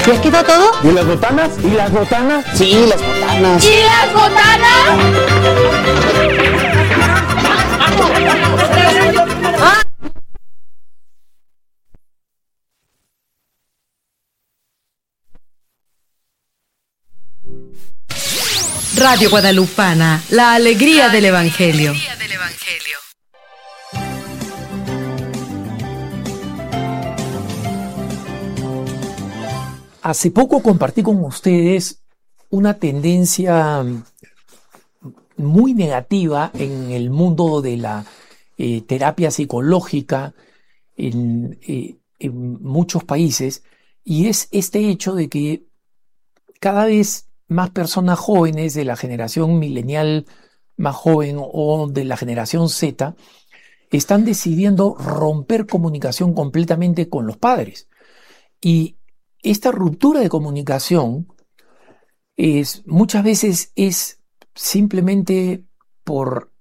¿Te has quedado todo? ¿Y las botanas? ¿Y las botanas? Sí, las botanas. ¿Y las botanas? ¡Ah! Radio Guadalupana, la alegría del Evangelio. Hace poco compartí con ustedes una tendencia muy negativa en el mundo de la terapia psicológica en muchos países, y es este hecho de que cada vez más personas jóvenes de la generación milenial más joven o de la generación Z están decidiendo romper comunicación completamente con los padres. Y esta ruptura de comunicación muchas veces es simplemente por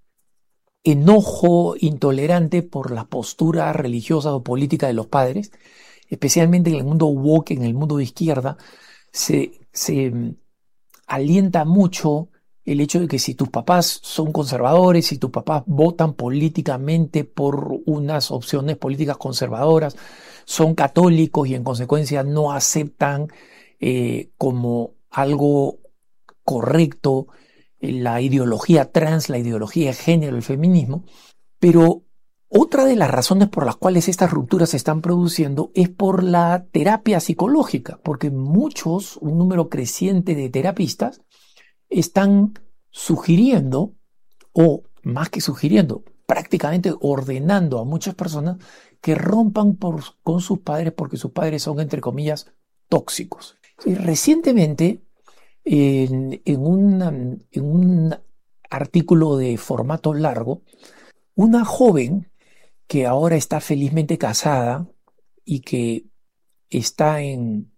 enojo intolerante por la postura religiosa o política de los padres, especialmente en el mundo woke, en el mundo de izquierda. Se alienta mucho el hecho de que si tus papás son conservadores, si tus papás votan políticamente por unas opciones políticas conservadoras, son católicos y en consecuencia no aceptan como algo correcto la ideología trans, la ideología de género, el feminismo. Pero otra de las razones por las cuales estas rupturas se están produciendo es por la terapia psicológica, porque un número creciente de terapistas están sugiriendo, o más que sugiriendo, prácticamente ordenando a muchas personas que rompan con sus padres porque sus padres son, entre comillas, tóxicos. Y recientemente, en un artículo de formato largo, una joven que ahora está felizmente casada y que está en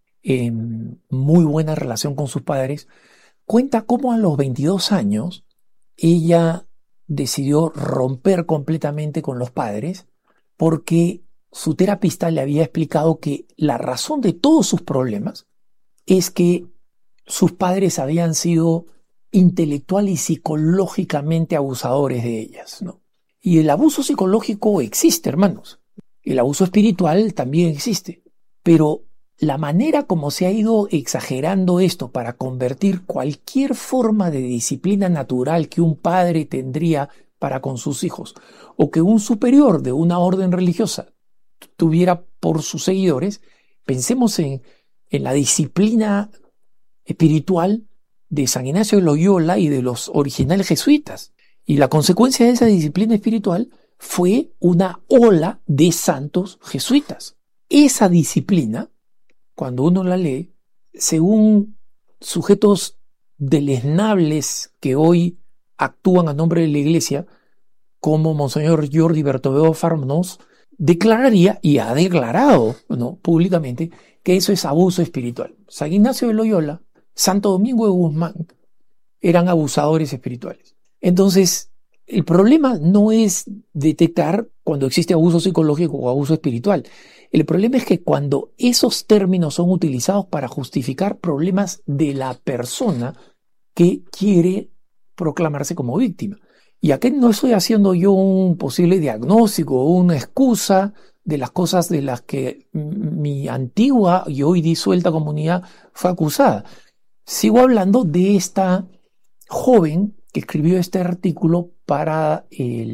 muy buena relación con sus padres, cuenta cómo a los 22 años ella decidió romper completamente con los padres porque su terapista le había explicado que la razón de todos sus problemas es que sus padres habían sido intelectual y psicológicamente abusadores de ellas, ¿no? Y el abuso psicológico existe, hermanos. El abuso espiritual también existe. Pero la manera como se ha ido exagerando esto para convertir cualquier forma de disciplina natural que un padre tendría para con sus hijos, o que un superior de una orden religiosa tuviera por sus seguidores, pensemos en la disciplina espiritual de San Ignacio de Loyola y de los originales jesuitas. Y la consecuencia de esa disciplina espiritual fue una ola de santos jesuitas. Esa disciplina, cuando uno la lee, según sujetos deleznables que hoy actúan a nombre de la Iglesia, como Monseñor Jordi Bertomeu Farmnos, declararía y ha declarado, ¿no?, públicamente que eso es abuso espiritual. San Ignacio de Loyola, Santo Domingo de Guzmán eran abusadores espirituales. Entonces, el problema no es detectar cuando existe abuso psicológico o abuso espiritual. El problema es que cuando esos términos son utilizados para justificar problemas de la persona que quiere proclamarse como víctima. Y aquí no estoy haciendo yo un posible diagnóstico o una excusa de las cosas de las que mi antigua y hoy disuelta comunidad fue acusada. Sigo hablando de esta joven que escribió este artículo para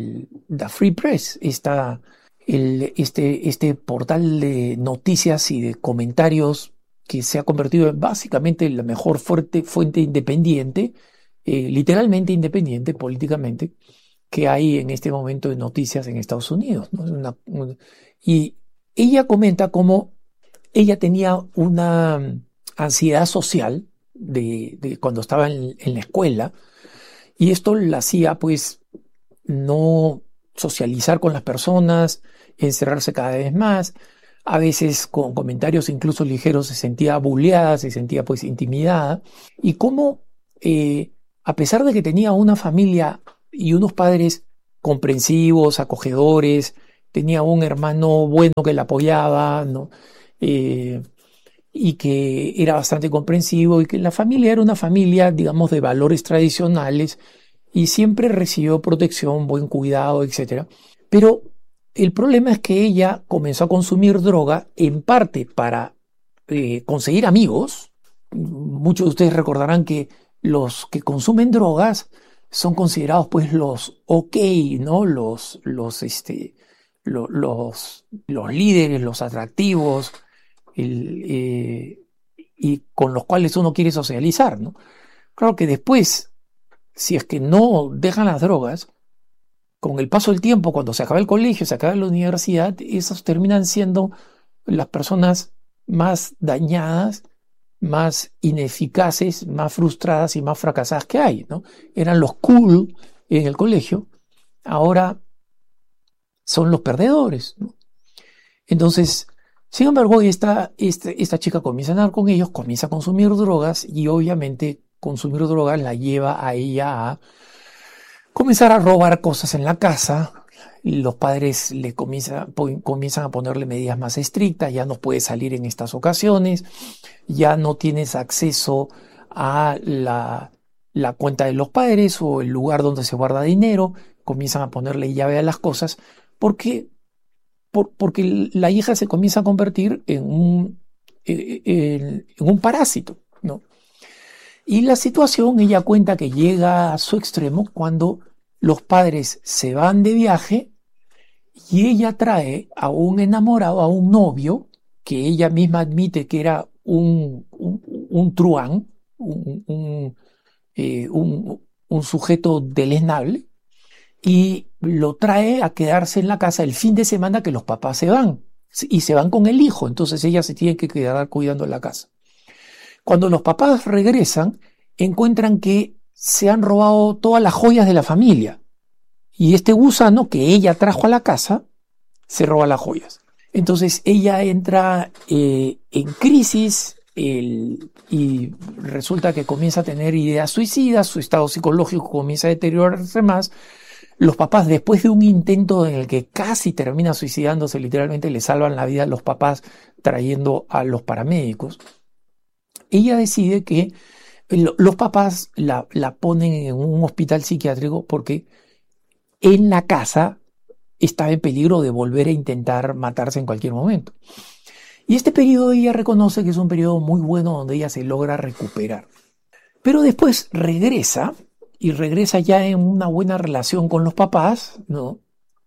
la Free Press, este portal de noticias y de comentarios que se ha convertido en básicamente la mejor fuente independiente, literalmente independiente políticamente, que hay en este momento de noticias en Estados Unidos, ¿no? Y ella comenta cómo ella tenía una ansiedad social de cuando estaba en la escuela, y esto la hacía pues no socializar con las personas, encerrarse cada vez más, a veces con comentarios incluso ligeros se sentía bulleada, se sentía pues intimidada, y cómo a pesar de que tenía una familia y unos padres comprensivos, acogedores, tenía un hermano bueno que la apoyaba, ¿no? Y y que era bastante comprensivo y que la familia era una familia, digamos, de valores tradicionales y siempre recibió protección, buen cuidado, etc. Pero el problema es que ella comenzó a consumir droga en parte para conseguir amigos. Muchos de ustedes recordarán que los que consumen drogas son considerados pues los OK, ¿no? Los líderes, los atractivos, y con los cuales uno quiere socializar, ¿no? Claro que después, si es que no dejan las drogas, con el paso del tiempo, cuando se acaba el colegio, se acaba la universidad, esos terminan siendo las personas más dañadas, más ineficaces, más frustradas y más fracasadas que hay, ¿no? Eran los cool en el colegio, ahora son los perdedores, ¿no? Entonces, sin embargo, esta chica comienza a andar con ellos, comienza a consumir drogas y obviamente consumir drogas la lleva a ella a comenzar a robar cosas en la casa. Los padres le comienzan a ponerle medidas más estrictas, ya no puedes salir en estas ocasiones, ya no tienes acceso a la cuenta de los padres o el lugar donde se guarda dinero, comienzan a ponerle llave a las cosas porque la hija se comienza a convertir en un parásito, ¿no? Y la situación, ella cuenta que llega a su extremo cuando los padres se van de viaje y ella trae a un enamorado, a un novio, que ella misma admite que era un truán, un sujeto deleznable, y lo trae a quedarse en la casa el fin de semana que los papás se van, y se van con el hijo, entonces ella se tiene que quedar cuidando la casa. Cuando los papás regresan, encuentran que se han robado todas las joyas de la familia, y este gusano que ella trajo a la casa se roba las joyas. Entonces ella entra en crisis y resulta que comienza a tener ideas suicidas, su estado psicológico comienza a deteriorarse más. Los papás, después de un intento en el que casi termina suicidándose, literalmente le salvan la vida a los papás trayendo a los paramédicos, ella decide que los papás la ponen en un hospital psiquiátrico porque en la casa estaba en peligro de volver a intentar matarse en cualquier momento. Y este periodo ella reconoce que es un periodo muy bueno donde ella se logra recuperar. Pero después regresa, y regresa ya en una buena relación con los papás, ¿no?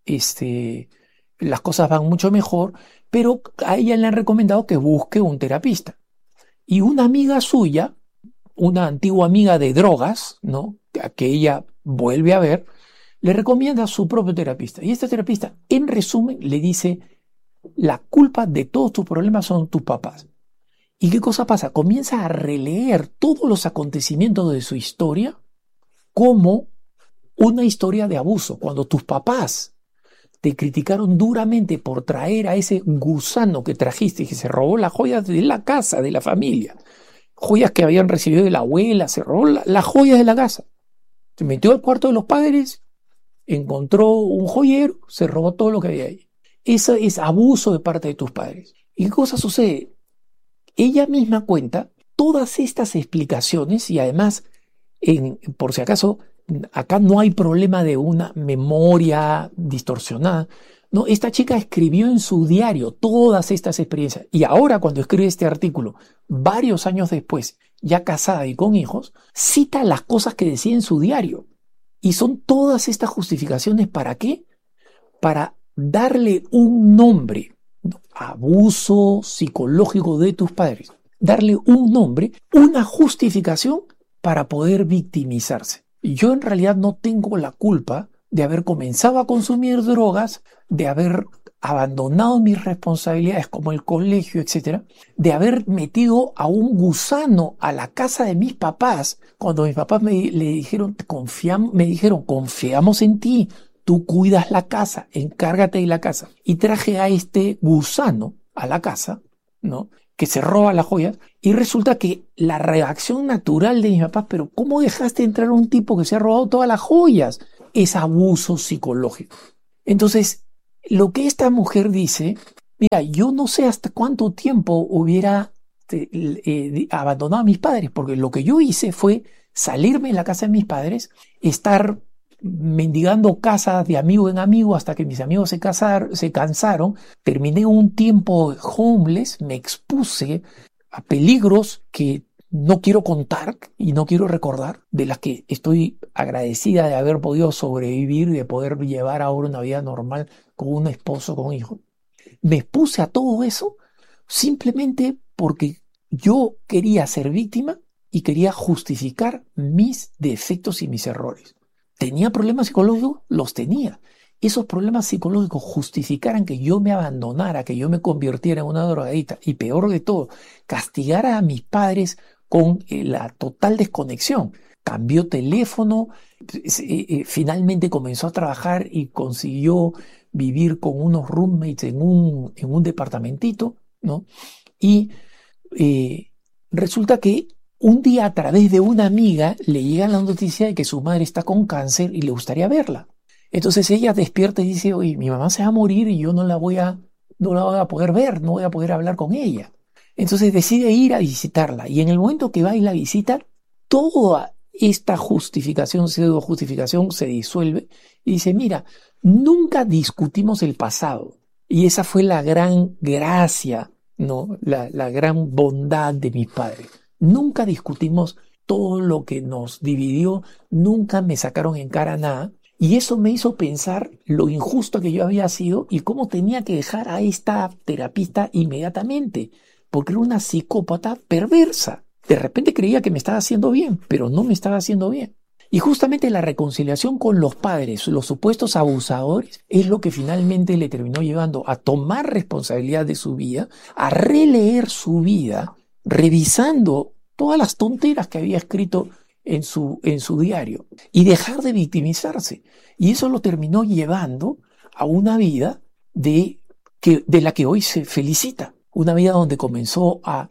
Las cosas van mucho mejor, pero a ella le han recomendado que busque un terapista. Y una amiga suya, una antigua amiga de drogas, ¿no? Que ella vuelve a ver, le recomienda a su propio terapista. Y este terapista, en resumen, le dice: la culpa de todos tus problemas son tus papás. ¿Y qué cosa pasa? Comienza a releer todos los acontecimientos de su historia como una historia de abuso. Cuando tus papás te criticaron duramente por traer a ese gusano que trajiste y que se robó las joyas de la casa, de la familia, joyas que habían recibido de la abuela, se robó las joyas de la casa, se metió al cuarto de los padres, encontró un joyero, se robó todo lo que había ahí. Eso es abuso de parte de tus padres. ¿Y qué cosa sucede? Ella misma cuenta todas estas explicaciones y además, por si acaso, acá no hay problema de una memoria distorsionada. No, esta chica escribió en su diario todas estas experiencias y ahora cuando escribe este artículo, varios años después, ya casada y con hijos, cita las cosas que decía en su diario. Y son todas estas justificaciones, ¿para qué? Para darle un nombre, abuso psicológico de tus padres, darle un nombre, una justificación para poder victimizarse. Y yo en realidad no tengo la culpa de haber comenzado a consumir drogas, de haber abandonado mis responsabilidades como el colegio, etc., de haber metido a un gusano a la casa de mis papás, cuando mis papás me dijeron, confiamos en ti, tú cuidas la casa, encárgate de la casa. Y traje a este gusano a la casa, ¿no?, que se roba las joyas, y resulta que la reacción natural de mis papás, pero ¿cómo dejaste entrar a un tipo que se ha robado todas las joyas? Es abuso psicológico. Entonces, lo que esta mujer dice, mira, yo no sé hasta cuánto tiempo hubiera abandonado a mis padres, porque lo que yo hice fue salirme de la casa de mis padres, estar mendigando casas de amigo en amigo hasta que mis amigos se cansaron, terminé un tiempo homeless, me expuse a peligros que no quiero contar y no quiero recordar, de las que estoy agradecida de haber podido sobrevivir y de poder llevar ahora una vida normal con un esposo, con un hijo. Me expuse a todo eso simplemente porque yo quería ser víctima y quería justificar mis defectos y mis errores. ¿Tenía problemas psicológicos? Los tenía. Esos problemas psicológicos justificaran que yo me abandonara, que yo me convirtiera en una drogadicta y, peor de todo, castigara a mis padres con la total desconexión. Cambió teléfono, finalmente comenzó a trabajar y consiguió vivir con unos roommates en un departamentito, ¿no? Y resulta que un día, a través de una amiga, le llega la noticia de que su madre está con cáncer y le gustaría verla. Entonces ella despierta y dice, oye, mi mamá se va a morir y yo no la voy a poder ver, no voy a poder hablar con ella. Entonces decide ir a visitarla, y en el momento que va y la visita, toda esta pseudo-justificación se disuelve y dice, mira, nunca discutimos el pasado. Y esa fue la gran gracia, ¿no? La gran bondad de mis padres. Nunca discutimos todo lo que nos dividió, nunca me sacaron en cara nada, y eso me hizo pensar lo injusto que yo había sido y cómo tenía que dejar a esta terapista inmediatamente, porque era una psicópata perversa. De repente creía que me estaba haciendo bien, pero no me estaba haciendo bien. Y justamente la reconciliación con los padres, los supuestos abusadores, es lo que finalmente le terminó llevando a tomar responsabilidad de su vida, a releer su vida, revisando todas las tonteras que había escrito en su diario y dejar de victimizarse. Y eso lo terminó llevando a una vida de la que hoy se felicita. Una vida donde comenzó a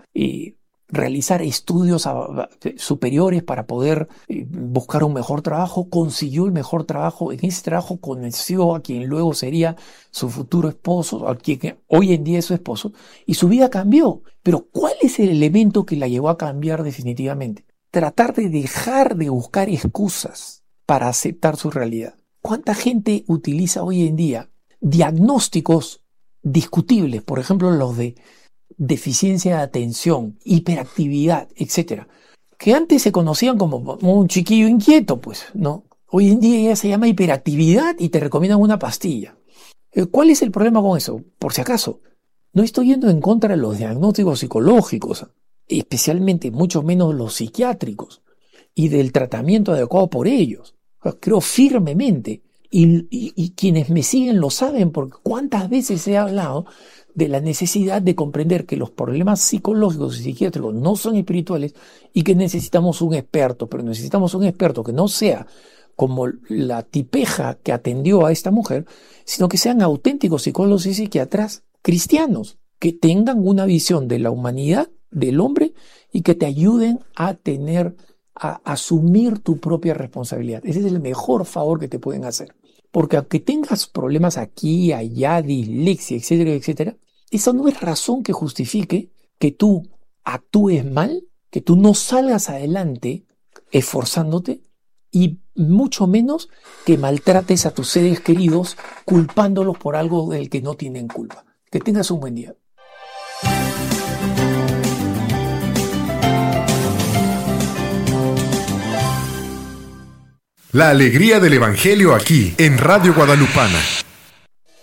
realizar estudios superiores para poder buscar un mejor trabajo, consiguió el mejor trabajo. En ese trabajo conoció a quien luego sería su futuro esposo, a quien hoy en día es su esposo, y su vida cambió. Pero ¿cuál es el elemento que la llevó a cambiar definitivamente? Tratar de dejar de buscar excusas para aceptar su realidad. ¿Cuánta gente utiliza hoy en día diagnósticos discutibles, por ejemplo los de deficiencia de atención, hiperactividad, etcétera, que antes se conocían como un chiquillo inquieto, pues, ¿no? Hoy en día ya se llama hiperactividad y te recomiendan una pastilla. ¿Cuál es el problema con eso? Por si acaso, no estoy yendo en contra de los diagnósticos psicológicos, especialmente mucho menos los psiquiátricos, y del tratamiento adecuado por ellos. Creo firmemente, y quienes me siguen lo saben, porque cuántas veces he hablado de la necesidad de comprender que los problemas psicológicos y psiquiátricos no son espirituales y que necesitamos un experto, pero necesitamos un experto que no sea como la tipeja que atendió a esta mujer, sino que sean auténticos psicólogos y psiquiatras cristianos, que tengan una visión de la humanidad, del hombre, y que te ayuden a asumir tu propia responsabilidad. Ese es el mejor favor que te pueden hacer. Porque aunque tengas problemas aquí, allá, dislexia, etcétera, etcétera, eso no es razón que justifique que tú actúes mal, que tú no salgas adelante esforzándote, y mucho menos que maltrates a tus seres queridos culpándolos por algo del que no tienen culpa. Que tengas un buen día. La alegría del Evangelio aquí en Radio Guadalupana.